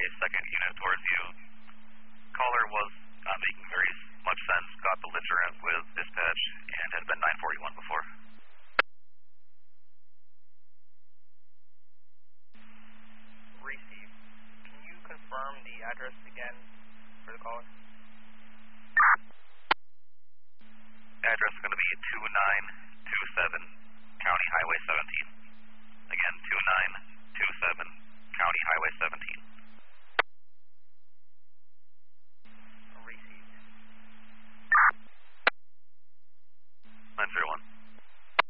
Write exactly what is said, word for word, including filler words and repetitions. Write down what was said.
second unit towards you. Caller was not making very much sense, got belligerent with dispatch, and had been nine forty-one before. Receive. Can you confirm the address again for the caller? Address is going to be two nine two seven